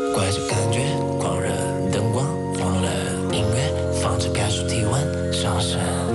怪这感觉，狂热灯光，慌了音乐，放着感受体温上升。